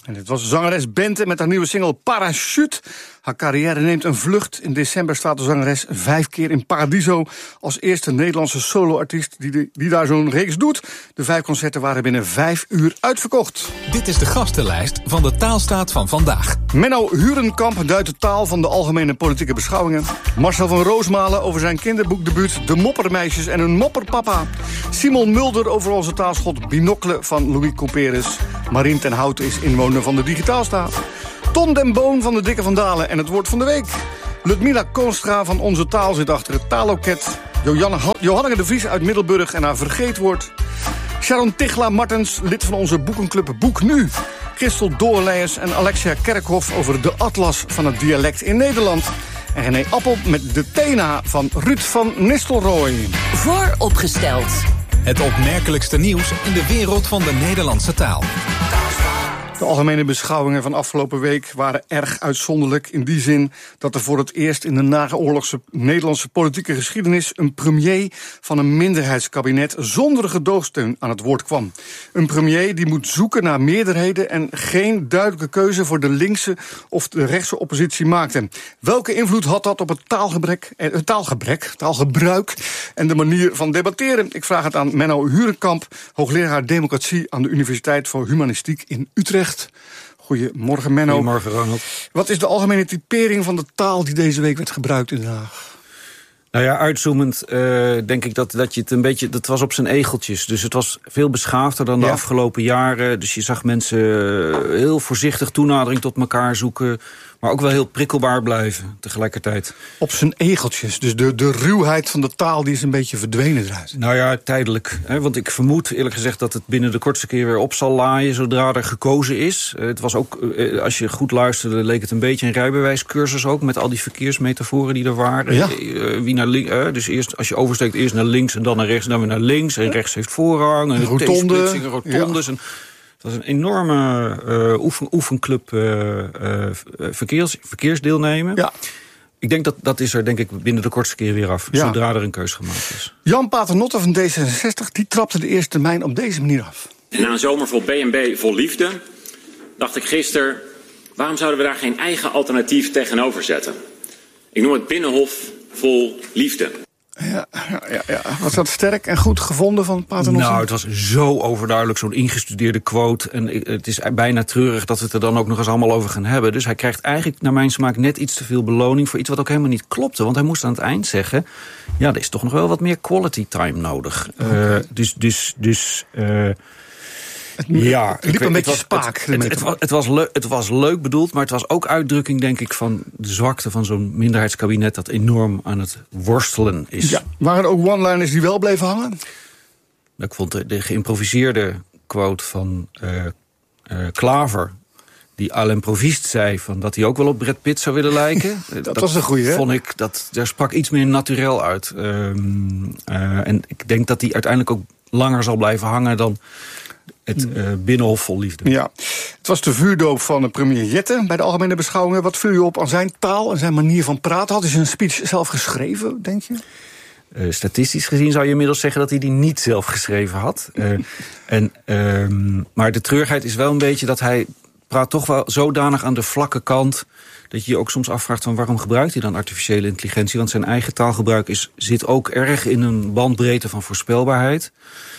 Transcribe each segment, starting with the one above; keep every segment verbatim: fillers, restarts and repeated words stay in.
En dit was zangeres Bente met haar nieuwe single Parachute. Haar carrière neemt een vlucht. In december staat de zangeres vijf keer in Paradiso als eerste Nederlandse soloartiest die, de, die daar zo'n reeks doet. De vijf concerten waren binnen vijf uur uitverkocht. Dit is de gastenlijst van de Taalstaat van vandaag. Menno Hurenkamp duidt de taal van de algemene politieke beschouwingen. Marcel van Roosmalen over zijn kinderboekdebuut De Moppermeisjes en hun mopperpapa. Simon Mulder over onze taalschot Binocle van Louis Couperus. Marien ten Houten is inwoner van de Digitaalstaat. Ton den Boon van de Dikke van Dalen en het woord van de week. Ludmila Koonstra van Onze Taal zit achter het taalloket. Johanna de Vries uit Middelburg en haar vergeetwoord. Sharon Tichla Martens, lid van onze boekenclub Boek Nu. Christel Doorleijers en Alexia Kerkhoff over de atlas van het dialect in Nederland. En René Appel met de Tena van Ruud van Nistelrooy. Vooropgesteld. Het opmerkelijkste nieuws in de wereld van de Nederlandse taal. De algemene beschouwingen van afgelopen week waren erg uitzonderlijk. In die zin dat er voor het eerst in de naoorlogse Nederlandse politieke geschiedenis een premier van een minderheidskabinet zonder gedoogsteun aan het woord kwam. Een premier die moet zoeken naar meerderheden en geen duidelijke keuze voor de linkse of de rechtse oppositie maakte. Welke invloed had dat op het taalgebrek, eh, taalgebrek, taalgebruik en de manier van debatteren? Ik vraag het aan Menno Hurenkamp, hoogleraar democratie aan de Universiteit voor Humanistiek in Utrecht. Goedemorgen, Menno. Goedemorgen, Ronald. Wat is de algemene typering van de taal die deze week werd gebruikt in Den Haag? Nou ja, uitzoomend uh, denk ik dat, dat je het een beetje... Dat was op zijn egeltjes, dus het was veel beschaafder dan de ja. afgelopen jaren. Dus je zag mensen heel voorzichtig toenadering tot elkaar zoeken, maar ook wel heel prikkelbaar blijven tegelijkertijd. Op zijn egeltjes, dus de, de ruwheid van de taal die is een beetje verdwenen eruit. Nou ja, tijdelijk. Hè, want ik vermoed eerlijk gezegd dat het binnen de kortste keer weer op zal laaien zodra er gekozen is. Uh, het was ook, uh, als je goed luisterde, leek het een beetje een rijbewijscursus ook, met al die verkeersmetaforen die er waren. Ja. Uh, wie naar links, uh, dus eerst, als je oversteekt, eerst naar links en dan naar rechts, dan weer naar links. En rechts heeft voorrang. En rotonde. rotondes. Ja. En dat is een enorme uh, oefen, oefenclub uh, uh, verkeers, verkeersdeelnemen. Ja. Ik denk dat dat is er denk ik binnen de kortste keer weer af, ja. zodra er een keus gemaakt is. Jan Paternotte van D zesenzestig, die trapte de eerste termijn op deze manier af. Na een zomer vol B en B vol liefde dacht ik gisteren, waarom zouden we daar geen eigen alternatief tegenover zetten? Ik noem het Binnenhof vol liefde. Ja, ja, ja. Was dat sterk en goed gevonden van Paternotte? Nou, het was zo overduidelijk, zo'n ingestudeerde quote. En het is bijna treurig dat we het er dan ook nog eens allemaal over gaan hebben. Dus hij krijgt eigenlijk naar mijn smaak net iets te veel beloning voor iets wat ook helemaal niet klopte. Want hij moest aan het eind zeggen, ja, er is toch nog wel wat meer quality time nodig. Okay. Uh, dus, dus, dus... Uh, Het, ja, het liep een beetje het was, spaak. Het, het, het, was, het, was leuk, het was leuk bedoeld, maar het was ook uitdrukking, denk ik, van de zwakte van zo'n minderheidskabinet dat enorm aan het worstelen is. Ja, waren er ook one-liners die wel bleven hangen? Ik vond de, de geïmproviseerde quote van uh, uh, Klaver, die à l'improviste zei van dat hij ook wel op Brad Pitt zou willen lijken. dat, dat was een goeie, hè? Vond ik, dat, daar sprak iets meer naturel uit. Um, uh, en ik denk dat hij uiteindelijk ook langer zal blijven hangen dan het uh, Binnenhof vol liefde. Ja, het was de vuurdoop van premier Jette bij de algemene beschouwingen. Wat viel je op aan zijn taal en zijn manier van praten? Had hij zijn speech zelf geschreven, denk je? Uh, statistisch gezien zou je inmiddels zeggen dat hij die niet zelf geschreven had. Uh, en, um, maar de treurigheid is wel een beetje dat hij praat toch wel zodanig aan de vlakke kant dat je je ook soms afvraagt van waarom gebruikt hij dan artificiële intelligentie? Want zijn eigen taalgebruik is, zit ook erg in een bandbreedte van voorspelbaarheid.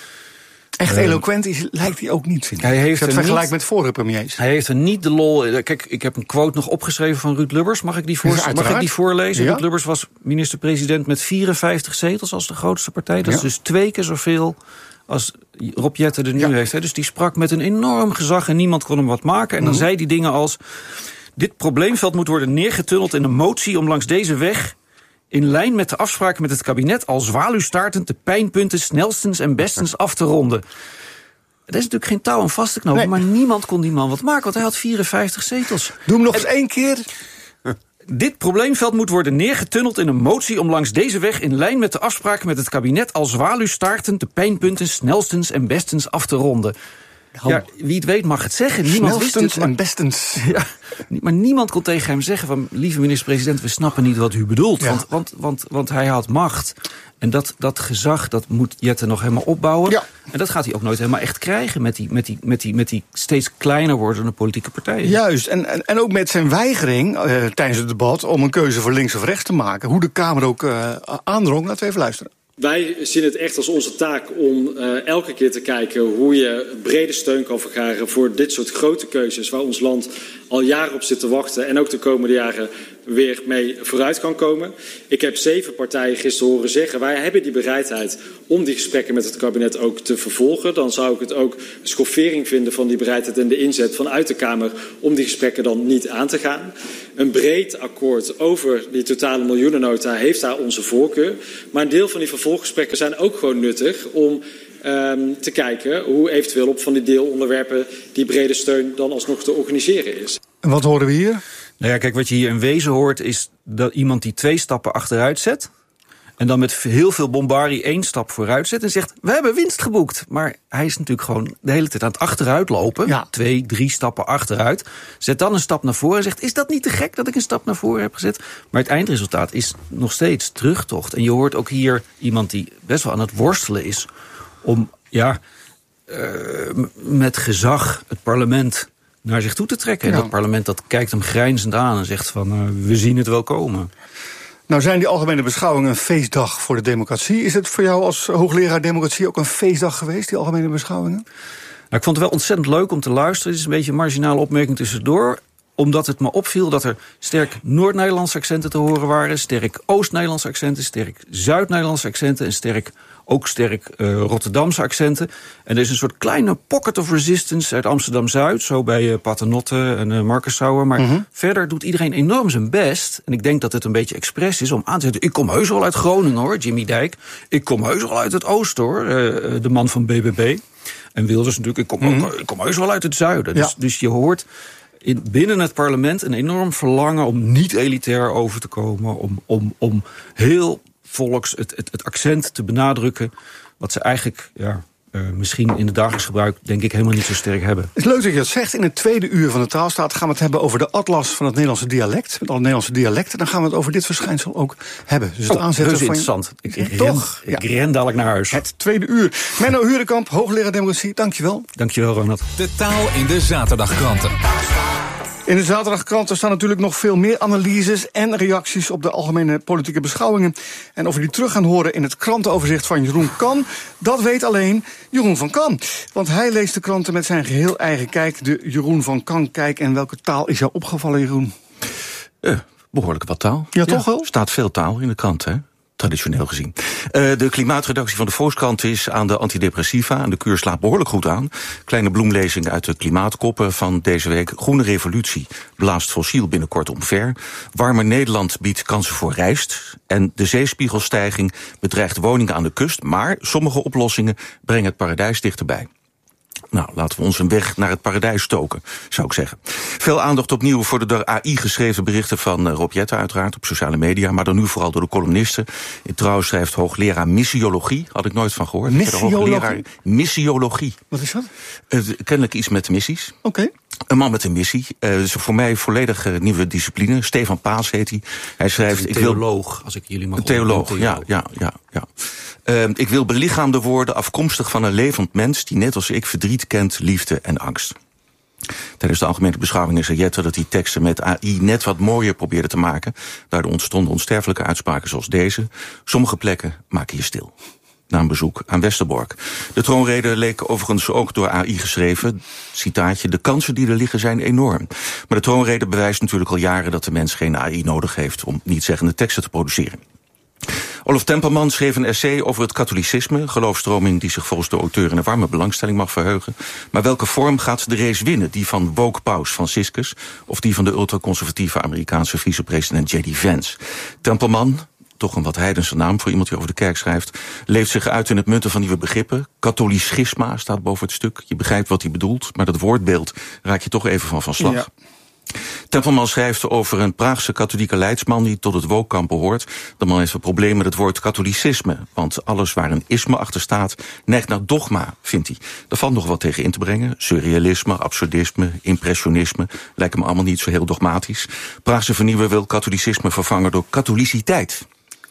Echt eloquent is, lijkt hij ook niet, vind ik. Hij heeft het vergelijk met vorige premiers. Hij heeft er niet de lol. Kijk, ik heb een quote nog opgeschreven van Ruud Lubbers. Mag ik die, voor, ja, mag ik die voorlezen? Ja. Ruud Lubbers was minister-president met vierenvijftig zetels als de grootste partij. Dat ja. is dus twee keer zoveel als Rob Jetten er nu ja. heeft. Dus die sprak met een enorm gezag en niemand kon hem wat maken. En dan mm-hmm. zei die dingen als: dit probleemveld moet worden neergetunneld in een motie om langs deze weg, in lijn met de afspraken met het kabinet, al zwaluwstaartend de pijnpunten snelstens en bestens af te ronden. Er is natuurlijk geen touw aan vast te knopen, nee. maar niemand kon die man wat maken, want hij had vierenvijftig zetels. Doe hem nog eens één keer. Dit probleemveld moet worden neergetunneld in een motie om langs deze weg, in lijn met de afspraken met het kabinet, al zwaluwstaartend de pijnpunten snelstens en bestens af te ronden. Ja, wie het weet mag het zeggen. Niemand wist het. En bestens. Ja, maar niemand kon tegen hem zeggen van... lieve minister-president, we snappen niet wat u bedoelt. Ja. Want, want, want, want hij had macht. En dat, dat gezag, dat moet Jette nog helemaal opbouwen. Ja. En dat gaat hij ook nooit helemaal echt krijgen... met die, met die, met die, met die steeds kleiner wordende politieke partijen. Juist, en, en, en ook met zijn weigering uh, tijdens het debat... om een keuze voor links of rechts te maken. Hoe de Kamer ook uh, aandrong. Laten we even luisteren. Wij zien het echt als onze taak om uh, elke keer te kijken hoe je brede steun kan vergaren voor dit soort grote keuzes waar ons land al jaren op zit te wachten en ook de komende jaren weer mee vooruit kan komen. Ik heb zeven partijen gisteren horen zeggen, wij hebben die bereidheid om die gesprekken met het kabinet ook te vervolgen. Dan zou ik het ook schoffering vinden van die bereidheid en de inzet vanuit de Kamer om die gesprekken dan niet aan te gaan. Een breed akkoord over die totale miljoenennota heeft daar onze voorkeur. Maar een deel van die vervolggesprekken zijn ook gewoon nuttig om um, te kijken hoe eventueel op van die deelonderwerpen die brede steun dan alsnog te organiseren is. En wat horen we hier? Nou ja, kijk, wat je hier in wezen hoort is dat iemand die twee stappen achteruit zet en dan met heel veel bombardie één stap vooruit zet en zegt, we hebben winst geboekt. Maar hij is natuurlijk gewoon de hele tijd aan het achteruit lopen. Ja. Twee, drie stappen achteruit. Zet dan een stap naar voren en zegt, is dat niet te gek dat ik een stap naar voren heb gezet? Maar het eindresultaat is nog steeds terugtocht. En je hoort ook hier iemand die best wel aan het worstelen is om, ja, uh, met gezag het parlement naar zich toe te trekken. Ja. En dat parlement dat kijkt hem grijnzend aan en zegt van, uh, we zien het wel komen. Nou zijn die algemene beschouwingen een feestdag voor de democratie. Is het voor jou als hoogleraar democratie ook een feestdag geweest, die algemene beschouwingen? Nou, ik vond het wel ontzettend leuk om te luisteren. Het is een beetje een marginale opmerking tussendoor. Omdat het me opviel dat er sterk Noord-Nederlandse accenten te horen waren, sterk Oost-Nederlandse accenten, sterk Zuid-Nederlandse accenten en sterk, ook sterk uh, Rotterdamse accenten. En er is een soort kleine pocket of resistance uit Amsterdam-Zuid, zo bij uh, Paternotte en uh, Markensauer. Maar mm-hmm. verder doet iedereen enorm zijn best. En ik denk dat het een beetje expres is om aan te zetten, ik kom heus wel uit Groningen hoor, Jimmy Dijk. Ik kom heus wel uit het Oosten hoor, uh, de man van B B B. En Wilders natuurlijk, ik kom, mm-hmm. ook, ik kom heus wel uit het Zuiden. Ja. Dus, dus je hoort in, binnen het parlement een enorm verlangen om niet elitair over te komen, om, om, om heel volks het, het, het accent te benadrukken, wat ze eigenlijk, ja, uh, misschien in het dagelijks gebruik denk ik helemaal niet zo sterk hebben. Het is leuk dat je dat zegt. In het tweede uur van de Taalstaat gaan we het hebben over de atlas van het Nederlandse dialect, met alle Nederlandse dialecten. Dan gaan we het over dit verschijnsel ook hebben. Dus het oh, aanzetten van interessant. Ik, ren, Toch? Ik ja. ren dadelijk naar huis. Het tweede uur. Menno Hurekamp, hoogleraar democratie, dankjewel. Dankjewel, Ronald. De taal in de zaterdagkranten. In de zaterdagkranten staan natuurlijk nog veel meer analyses en reacties op de algemene politieke beschouwingen. En of we die terug gaan horen in het krantenoverzicht van Jeroen Kan, dat weet alleen Jeroen van Kan. Want hij leest de kranten met zijn geheel eigen kijk, de Jeroen van Kan kijk. En welke taal is jou opgevallen, Jeroen? Uh, behoorlijk wat taal. Ja, toch wel? Er staat veel taal in de krant, hè? Traditioneel gezien. Uh, de klimaatredactie van de Volkskrant is aan de antidepressiva en de kuur slaat behoorlijk goed aan. Kleine bloemlezing uit de klimaatkoppen van deze week. Groene revolutie blaast fossiel binnenkort omver. Warmer Nederland biedt kansen voor rijst. En de zeespiegelstijging bedreigt woningen aan de kust. Maar sommige oplossingen brengen het paradijs dichterbij. Nou, laten we ons een weg naar het paradijs stoken, zou ik zeggen. Veel aandacht opnieuw voor de door A I geschreven berichten van Rob Jetten uiteraard op sociale media, maar dan nu vooral door de columnisten. In Trouw schrijft hoogleraar missiologie, had ik nooit van gehoord. Missiologie? Hoogleraar missiologie. Wat is dat? Uh, kennelijk iets met missies. Oké. Okay. Een man met een missie. Uh, dus voor mij volledig uh, nieuwe discipline. Stefan Paas heet hij. Hij schrijft. Een theoloog, ik wil, als ik jullie mag. Een theoloog, een theoloog. ja, ja, ja, ja. Uh, ik wil belichaamde worden afkomstig van een levend mens die net als ik verdriet kent, liefde en angst. Tijdens de algemene beschouwing is er Jetter dat die teksten met A I net wat mooier probeerde te maken. Daardoor ontstonden onsterfelijke uitspraken zoals deze. Sommige plekken maken je stil. Na een bezoek aan Westerbork. De troonrede leek overigens ook door A I geschreven. Citaatje, de kansen die er liggen zijn enorm. Maar de troonrede bewijst natuurlijk al jaren dat de mens geen A I nodig heeft om nietzeggende teksten te produceren. Olof Tempelman schreef een essay over het katholicisme, geloofstroming die zich volgens de auteur in een warme belangstelling mag verheugen. Maar welke vorm gaat de race winnen? Die van woke paus Franciscus of die van de ultraconservatieve Amerikaanse vicepresident J D Vance? Tempelman, toch een wat heidense naam voor iemand die over de kerk schrijft, leeft zich uit in het munten van nieuwe begrippen. Katholicisma staat boven het stuk. Je begrijpt wat hij bedoelt, maar dat woordbeeld raak je toch even van van slag. Ja. Tempelman schrijft over een Praagse katholieke leidsman die tot het wookkamp behoort. De man heeft een probleem met het woord katholicisme. Want alles waar een isme achter staat, neigt naar dogma, vindt hij. Er valt nog wat tegen in te brengen. Surrealisme, absurdisme, impressionisme lijken me allemaal niet zo heel dogmatisch. Praagse vernieuwer wil katholicisme vervangen door katholiciteit.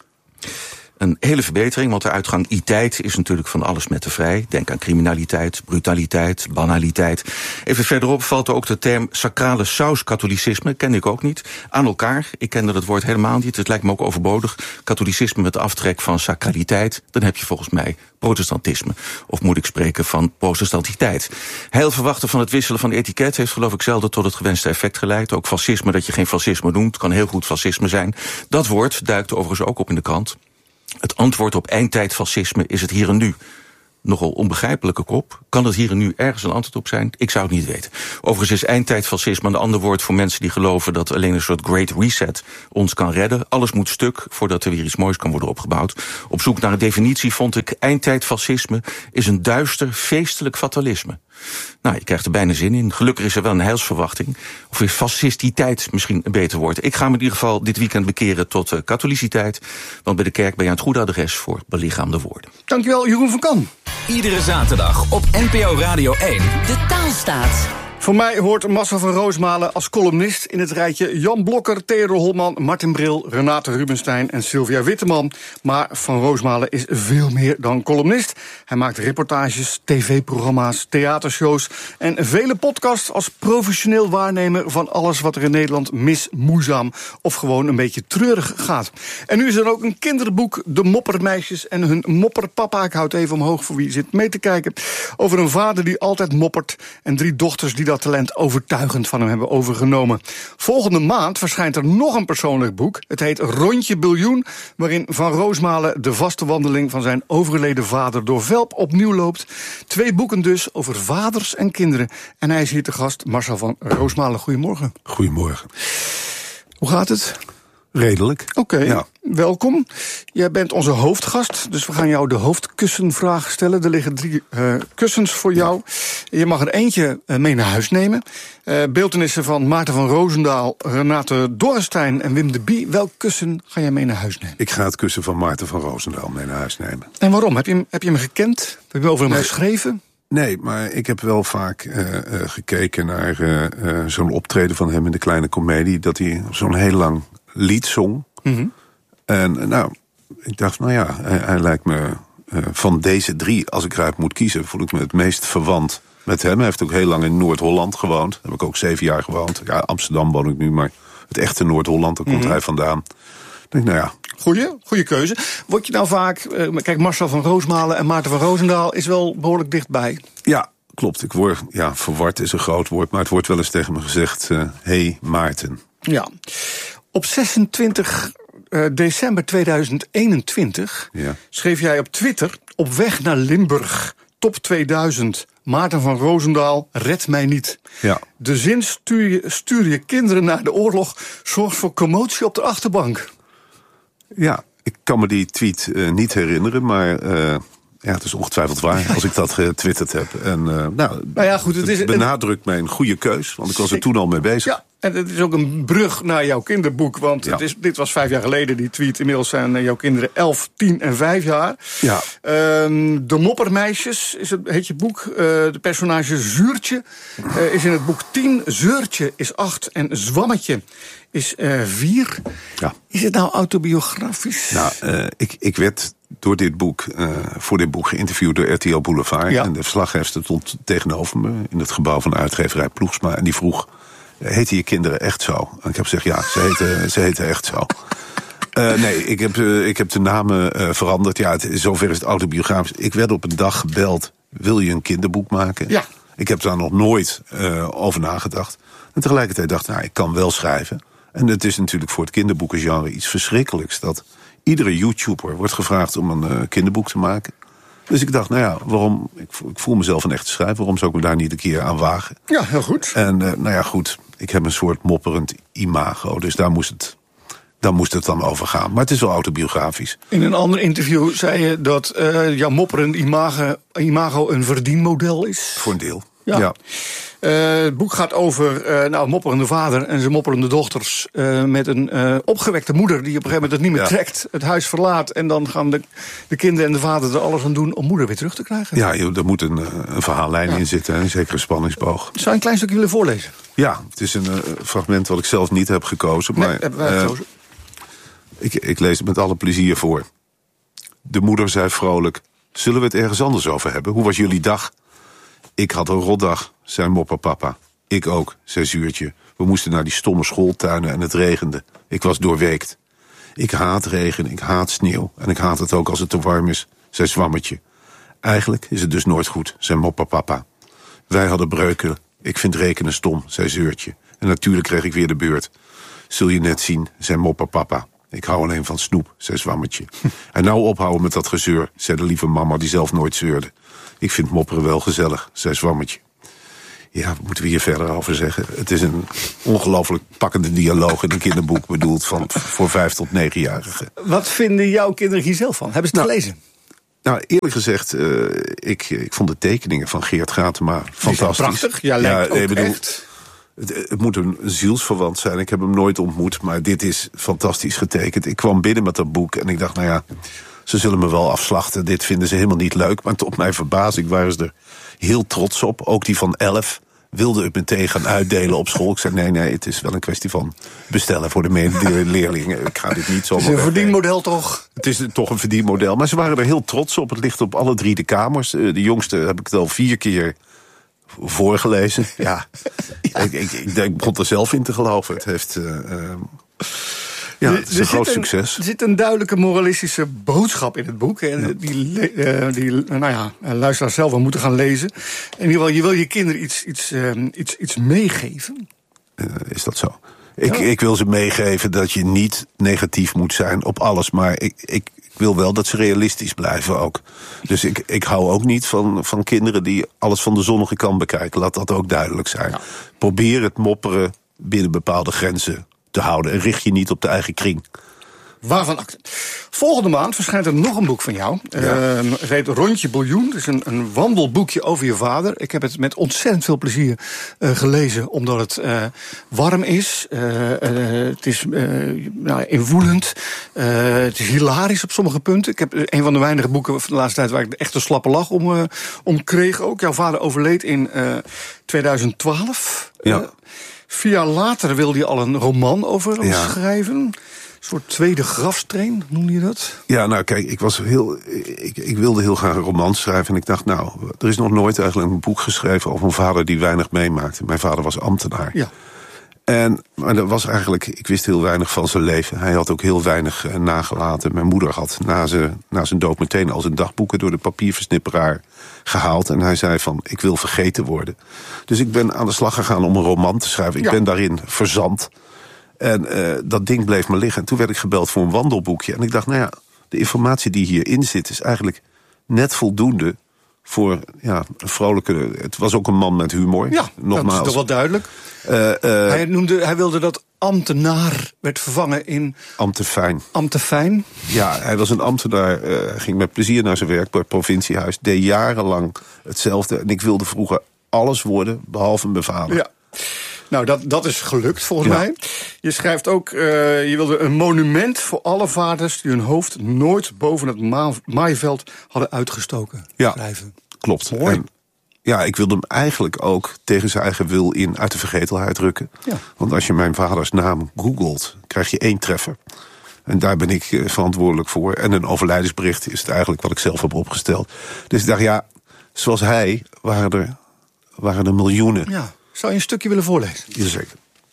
Een hele verbetering, want de uitgang I-tijd is natuurlijk van alles met te vrij. Denk aan criminaliteit, brutaliteit, banaliteit. Even verderop valt er ook de term sacrale saus-katholicisme, kende ik ook niet, aan elkaar. Ik kende dat woord helemaal niet, het lijkt me ook overbodig. Katholicisme met aftrek van sacraliteit, dan heb je volgens mij protestantisme. Of moet ik spreken van protestantiteit. Heel verwachten van het wisselen van etiket heeft geloof ik zelden tot het gewenste effect geleid. Ook fascisme, dat je geen fascisme noemt, kan heel goed fascisme zijn. Dat woord duikt overigens ook op in de krant. Het antwoord op eindtijdfascisme is het hier en nu. Nogal onbegrijpelijke kop. Kan het hier en nu ergens een antwoord op zijn? Ik zou het niet weten. Overigens is eindtijdfascisme een ander woord voor mensen die geloven dat alleen een soort great reset ons kan redden. Alles moet stuk voordat er weer iets moois kan worden opgebouwd. Op zoek naar een definitie vond ik eindtijdfascisme is een duister, feestelijk fatalisme. Nou, je krijgt er bijna zin in. Gelukkig is er wel een heilsverwachting. Of is fascistiteit misschien een beter woord? Ik ga me in ieder geval dit weekend bekeren tot uh, katholiciteit. Want bij de kerk ben je aan het goede adres voor belichaamde woorden. Dankjewel, Jeroen van Kan. Iedere zaterdag op N P O Radio één. De Taalstaat. Voor mij hoort Marcel van Roosmalen als columnist in het rijtje Jan Blokker, Theodor Holman, Martin Bril, Renate Rubenstein en Sylvia Witteman. Maar Van Roosmalen is veel meer dan columnist. Hij maakt reportages, tv-programma's, theatershows en vele podcasts als professioneel waarnemer van alles wat er in Nederland mismoeizaam of gewoon een beetje treurig gaat. En nu is er ook een kinderboek, De Moppermeisjes en hun mopperpapa. Ik houd even omhoog voor wie zit mee te kijken. Over een vader die altijd moppert en drie dochters die dat talent overtuigend van hem hebben overgenomen. Volgende maand verschijnt er nog een persoonlijk boek. Het heet Rondje Biljoen, waarin Van Roosmalen de vaste wandeling van zijn overleden vader door Velp opnieuw loopt. Twee boeken dus over vaders en kinderen. En hij is hier te gast, Marcel van Roosmalen. Goedemorgen. Goedemorgen. Hoe gaat het? Redelijk. Oké, okay, ja. Welkom. Jij bent onze hoofdgast, dus we gaan jou de hoofdkussenvraag stellen. Er liggen drie uh, kussens voor jou. Ja. Je mag er eentje uh, mee naar huis nemen. Uh, beeltenissen van Maarten van Roosendaal, Renate Dorrestein en Wim de Bie. Welk kussen ga jij mee naar huis nemen? Ik ga het kussen van Maarten van Roosendaal mee naar huis nemen. En waarom? Heb je hem, heb je hem gekend? Heb je over hem nee. geschreven? Nee, maar ik heb wel vaak uh, uh, gekeken naar uh, uh, zo'n optreden van hem in de Kleine Comedie, dat hij zo'n heel lang lied zong. Mm-hmm. En nou, ik dacht, nou ja, hij, hij lijkt me uh, van deze drie, als ik eruit moet kiezen, voel ik me het meest verwant met hem. Hij heeft ook heel lang in Noord-Holland gewoond. Daar heb ik ook zeven jaar gewoond. Ja, Amsterdam woon ik nu, maar het echte Noord-Holland, daar komt mm-hmm. hij vandaan. Ik denk, nou ja. Goeie, goeie keuze. Word je nou vaak, uh, kijk, Marcel van Roosmalen en Maarten van Roosendaal is wel behoorlijk dichtbij. Ja, klopt. Ik word, ja, verward is een groot woord, maar het wordt wel eens tegen me gezegd, uh, hey Maarten. Ja. Op zesentwintig december tweeduizend eenentwintig ja. schreef jij op Twitter: op weg naar Limburg, top tweeduizend. Maarten van Roosendaal, red mij niet. Ja. De zin stuur je, stuur je kinderen naar de oorlog zorgt voor commotie op de achterbank. Ja, ik kan me die tweet uh, niet herinneren, maar uh, ja, het is ongetwijfeld waar als ik dat getwitterd heb. En uh, nou, nou ja, goed, het, het is, benadrukt mijn goede keus, want ik was er toen al mee bezig. Ja. En het is ook een brug naar jouw kinderboek. Want ja. het is, dit was vijf jaar geleden, die tweet. Inmiddels zijn jouw kinderen elf, tien en vijf jaar. Ja. Uh, de Moppermeisjes is het, heet je boek. Uh, de personage Zuurtje uh, is in het boek tien. Zeurtje is acht. En Zwammetje is uh, vier. Ja. Is het nou autobiografisch? Nou, uh, ik, ik werd door dit boek, uh, voor dit boek geïnterviewd door R T L Boulevard. Ja. En de verslaggever stond tegenover me in het gebouw van de uitgeverij Ploegsma. En die vroeg: heten je kinderen echt zo? En ik heb gezegd, ja, ze heten, ze heten echt zo. Uh, nee, ik heb, uh, ik heb de namen uh, veranderd. Ja, het, zover is het autobiografisch. Ik werd op een dag gebeld, wil je een kinderboek maken? Ja. Ik heb daar nog nooit uh, over nagedacht. En tegelijkertijd dacht ik, nou, ik kan wel schrijven. En het is natuurlijk voor het kinderboekengenre iets verschrikkelijks, dat iedere YouTuber wordt gevraagd om een uh, kinderboek te maken. Dus ik dacht, nou ja, waarom? Ik, ik voel mezelf een echte schrijver. Waarom zou ik me daar niet een keer aan wagen? Ja, heel goed. En uh, nou ja, goed. Ik heb een soort mopperend imago. Dus daar moest het, daar moest het dan over gaan. Maar het is wel autobiografisch. In een ander interview zei je dat uh, jouw mopperend imago, imago een verdienmodel is. Voor een deel, ja. ja. Uh, het boek gaat over uh, nou, een mopperende vader en zijn mopperende dochters. Uh, met een uh, opgewekte moeder die op een gegeven moment het niet meer ja. trekt. Het huis verlaat en dan gaan de, de kinderen en de vader er alles aan doen om moeder weer terug te krijgen. Ja, joh, er moet een, een verhaallijn ja. in zitten en een zekere spanningsboog. Zou je een klein stukje willen voorlezen? Ja, het is een uh, fragment wat ik zelf niet heb gekozen. Maar, nee, hebben wij uh, gekozen. Ik, ik lees het met alle plezier voor. De moeder zei vrolijk: zullen we het ergens anders over hebben? Hoe was jullie dag? Ik had een rotdag, zei mopperpapa. Ik ook, zei Zuurtje. We moesten naar die stomme schooltuinen en het regende. Ik was doorweekt. Ik haat regen, ik haat sneeuw. En ik haat het ook als het te warm is, zei Zwammetje. Eigenlijk is het dus nooit goed, zei mopperpapa. Wij hadden breuken. Ik vind rekenen stom, zei Zeurtje. En natuurlijk kreeg ik weer de beurt. Zul je net zien, zei mopperpapa. Ik hou alleen van snoep, zei Zwammetje. En nou ophouden met dat gezeur, zei de lieve mama die zelf nooit zeurde. Ik vind mopperen wel gezellig, zei Zwammetje. Ja, wat moeten we hier verder over zeggen? Het is een ongelooflijk pakkende dialoog in een kinderboek bedoeld van, voor vijf tot negenjarigen. Wat vinden jouw kinderen hier zelf van? Hebben ze het nou, gelezen? Nou, eerlijk gezegd, uh, ik, ik vond de tekeningen van Geert Gratema fantastisch. Prachtig, ja, lijkt ja, ook bedoel, echt. Het, het moet een zielsverwant zijn. Ik heb hem nooit ontmoet, maar dit is fantastisch getekend. Ik kwam binnen met dat boek en ik dacht, nou ja, ze zullen me wel afslachten. Dit vinden ze helemaal niet leuk. Maar tot mijn verbazing waren ze er heel trots op. Ook die van elf wilde het meteen gaan uitdelen op school. Ik zei, nee, nee, het is wel een kwestie van bestellen voor de medeleerlingen. Ik ga dit niet zo. Het is een verdienmodel toch? Het is toch een verdienmodel. Maar ze waren er heel trots op. Het ligt op alle drie de kamers. De jongste heb ik het al vier keer voorgelezen. Ja, ja. Ik, ik, ik, ik begon er zelf in te geloven. Het heeft... Uh, uh, Ja, het is een groot succes. Er zit een duidelijke moralistische boodschap in het boek. En ja. Die, uh, die nou ja, luisteraars zelf wel moeten gaan lezen. In ieder geval, je wil je kinderen iets, iets, uh, iets, iets meegeven. Uh, is dat zo? Ik, ja. ik wil ze meegeven dat je niet negatief moet zijn op alles. Maar ik, ik, ik wil wel dat ze realistisch blijven ook. Dus ik, ik hou ook niet van, van kinderen die alles van de zonnige kant bekijken. Laat dat ook duidelijk zijn. Ja. Probeer het mopperen binnen bepaalde grenzen te houden. En richt je niet op de eigen kring. Waarvan acte. Volgende maand verschijnt er nog een boek van jou. Ja. Uh, het heet Rondje Biljoen. Het is een, een wandelboekje over je vader. Ik heb het met ontzettend veel plezier uh, gelezen. Omdat het uh, warm is. Uh, uh, het is uh, nou, invoelend. Uh, het is hilarisch op sommige punten. Ik heb een van de weinige boeken van de laatste tijd waar ik echt een slappe lach om, uh, om kreeg ook. Jouw vader overleed in uh, tweeduizend twaalf. Ja. Uh, Vier jaar later wilde hij al een roman over hem ja. schrijven. Een soort tweede grafsteen, noemde je dat? Ja, nou kijk, ik, was heel, ik, ik wilde heel graag een roman schrijven. En ik dacht, nou, er is nog nooit eigenlijk een boek geschreven over een vader die weinig meemaakte. Mijn vader was ambtenaar. Ja. En, maar dat was eigenlijk, ik wist heel weinig van zijn leven. Hij had ook heel weinig uh, nagelaten. Mijn moeder had na zijn, na zijn dood meteen al zijn dagboeken door de papierversnipperaar gehaald. En hij zei van, ik wil vergeten worden. Dus ik ben aan de slag gegaan om een roman te schrijven. Ik ja. ben daarin verzand. En uh, dat ding bleef me liggen. En toen werd ik gebeld voor een wandelboekje. En ik dacht, nou ja, de informatie die hierin zit is eigenlijk net voldoende voor ja, een vrolijke... Het was ook een man met humor. Ja, nogmaals. Dat is toch wel duidelijk. Uh, uh, hij, noemde, hij wilde dat ambtenaar werd vervangen in... Ambtefijn. Ambtefijn. Ja, hij was een ambtenaar. Uh, hij ging met plezier naar zijn werk bij het provinciehuis. Deed jarenlang hetzelfde. En ik wilde vroeger alles worden, behalve mijn vader. Ja. Nou, dat, dat is gelukt volgens ja. mij. Je schrijft ook, uh, je wilde een monument voor alle vaders die hun hoofd nooit boven het ma- maaiveld hadden uitgestoken. Ja, schrijven. Klopt. Mooi. En, ja, ik wilde hem eigenlijk ook tegen zijn eigen wil in uit de vergetelheid rukken. Ja. Want als je mijn vaders naam googelt, krijg je één treffer. En daar ben ik uh, verantwoordelijk voor. En een overlijdensbericht is het eigenlijk wat ik zelf heb opgesteld. Dus ik dacht, ja, zoals hij waren er, waren er miljoenen. Ja. Zou je een stukje willen voorlezen? Jazeker.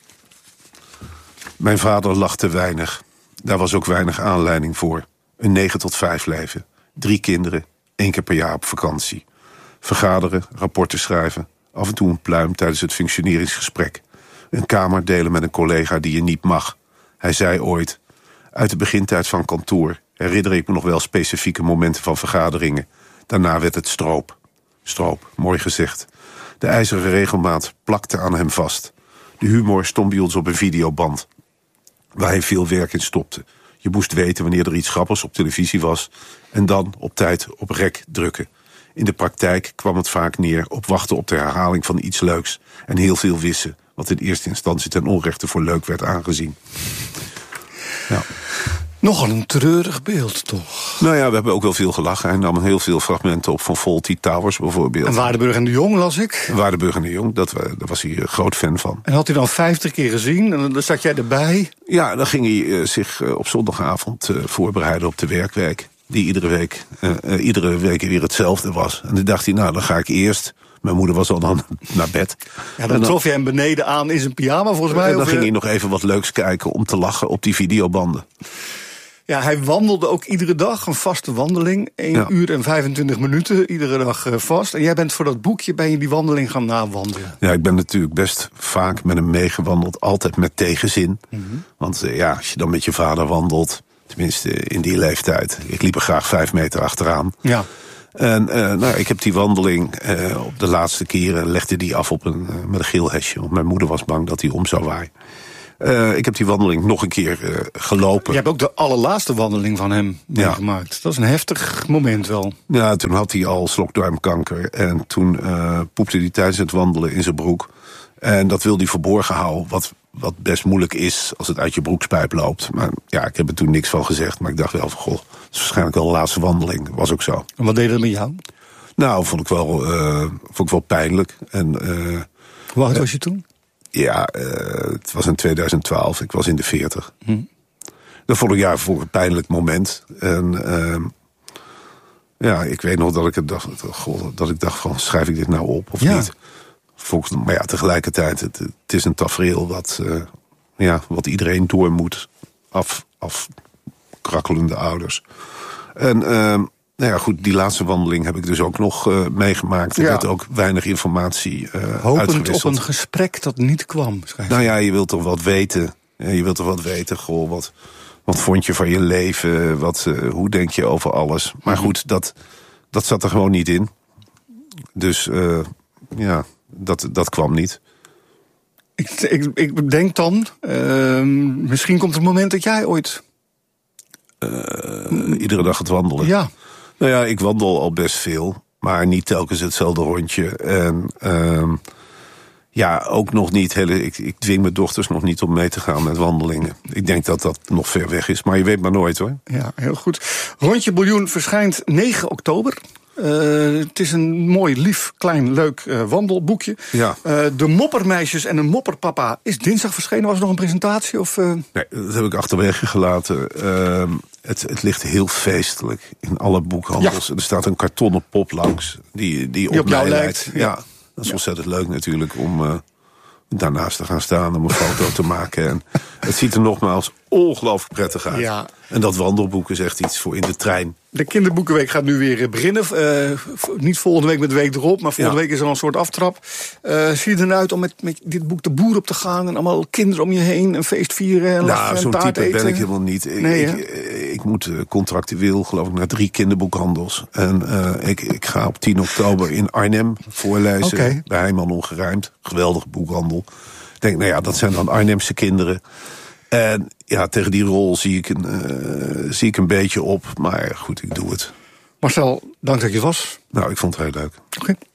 Mijn vader lachte weinig. Daar was ook weinig aanleiding voor. Een negen tot vijf leven. Drie kinderen, één keer per jaar op vakantie. Vergaderen, rapporten schrijven. Af en toe een pluim tijdens het functioneringsgesprek. Een kamer delen met een collega die je niet mag. Hij zei ooit, uit de begintijd van kantoor herinner ik me nog wel specifieke momenten van vergaderingen. Daarna werd het stroop. Stroop, mooi gezegd. De ijzeren regelmaat plakte aan hem vast. De humor stond bij ons op een videoband, waar hij veel werk in stopte. Je moest weten wanneer er iets grappigs op televisie was en dan op tijd op rek drukken. in de praktijk kwam het vaak neer op wachten op de herhaling van iets leuks. En heel veel wissen, wat in eerste instantie ten onrechte voor leuk werd aangezien. Ja. Nogal een treurig beeld, toch? Nou ja, we hebben ook wel veel gelachen. Hij nam heel veel fragmenten op van Fawlty Towers bijvoorbeeld. En Waardenburg en de Jong las ik. Waardenburg en de Jong, dat, daar was hij een groot fan van. En had hij dan vijftig keer gezien en dan zat jij erbij? Ja, dan ging hij uh, zich uh, op zondagavond uh, voorbereiden op de werkweek. Die iedere week, uh, uh, iedere week weer hetzelfde was. En dan dacht hij, nou, dan ga ik eerst. Mijn moeder was al dan naar bed. Ja, dan, dan trof je hem beneden aan in zijn pyjama, volgens mij. En dan of ging hij nog even wat leuks kijken om te lachen op die videobanden. Ja, hij wandelde ook iedere dag, een vaste wandeling. één ja. uur en vijfentwintig minuten, iedere dag uh, vast. En jij bent voor dat boekje, ben je die wandeling gaan nawandelen? Ja, ik ben natuurlijk best vaak met hem meegewandeld. Altijd met tegenzin. Mm-hmm. Want uh, ja, als je dan met je vader wandelt, tenminste in die leeftijd. Ik liep er graag vijf meter achteraan. Ja. En uh, nou, ik heb die wandeling uh, op de laatste keren legde die af op een, uh, met een geel hesje. Want mijn moeder was bang dat hij om zou waaien. Uh, ik heb die wandeling nog een keer uh, gelopen. Je hebt ook de allerlaatste wandeling van hem meegemaakt. Ja. Dat is een heftig moment wel. Ja, toen had hij al slokdarmkanker. En toen uh, poepte hij tijdens het wandelen in zijn broek. En dat wilde hij verborgen houden. Wat, wat best moeilijk is als het uit je broekspijp loopt. Maar ja, ik heb er toen niks van gezegd. Maar ik dacht wel van, goh, dat is waarschijnlijk wel de laatste wandeling. Was ook zo. En wat deed dat met jou? Nou, vond ik wel, uh, vond ik wel pijnlijk. En, uh, Hoe oud was je toen? Ja, uh, het was in tweeduizend twaalf. Ik was in de veertig. Hm. Dat vond ik ja, voor een pijnlijk moment. En uh, ja, ik weet nog dat ik het dacht, goh, dat ik dacht van, schrijf ik dit nou op of ja. niet? Volgens, maar ja, tegelijkertijd, het, het is een tafereel wat, uh, ja, wat iedereen door moet. Af, afkrakkelende ouders. En uh, nou ja, goed, die laatste wandeling heb ik dus ook nog uh, meegemaakt. Er ja. werd ook weinig informatie uh, Hopend uitgewisseld. Op een gesprek dat niet kwam. Nou ja, je wilt toch wat weten. Je wilt toch wat weten, goh, wat, wat vond je van je leven? Wat, uh, hoe denk je over alles? Maar goed, dat, dat zat er gewoon niet in. Dus uh, ja, dat, dat kwam niet. Ik, ik, ik denk dan, uh, misschien komt het moment dat jij ooit... Uh, iedere dag het wandelen. Ja. Nou ja, ik wandel al best veel, maar niet telkens hetzelfde rondje. En uh, ja, ook nog niet hele. Ik, ik dwing mijn dochters nog niet om mee te gaan met wandelingen. Ik denk dat dat nog ver weg is, maar je weet maar nooit hoor. Ja, heel goed. Rondje Biljoen verschijnt negen oktober. Uh, het is een mooi, lief, klein, leuk uh, wandelboekje. Ja. Uh, de Moppermeisjes en een Mopperpapa is dinsdag verschenen. Was er nog een presentatie? Of, uh... Nee, dat heb ik achterwege gelaten. Uh, het, het ligt heel feestelijk in alle boekhandels. Ja. Er staat een kartonnen pop langs die, die, die op, op mij lijkt. Ja. ja, dat is ja. ontzettend leuk natuurlijk om uh, daarnaast te gaan staan, om een foto te maken. En het ziet er nogmaals ongelooflijk prettig uit. Ja. En dat wandelboek is echt iets voor in de trein. De kinderboekenweek gaat nu weer beginnen. Uh, niet volgende week met de week erop, maar volgende ja. week is er een soort aftrap. Uh, zie je er nou uit om met, met dit boek de boer op te gaan en allemaal kinderen om je heen, een feest vieren en lachen nou, en taart eten? Zo'n type ben ik helemaal niet. Ik, nee, ik, ik, ik moet contractueel, geloof ik, naar drie kinderboekhandels. En uh, ik, ik ga op tien oktober in Arnhem voorlezen okay. bij Heijman Ongerijmd. Geweldig boekhandel. Ik denk, nou ja, dat zijn dan Arnhemse kinderen. En ja, tegen die rol zie ik, een, uh, zie ik een beetje op. Maar goed, ik doe het. Marcel, dank dat je was. Nou, ik vond het heel leuk. Oké. Okay.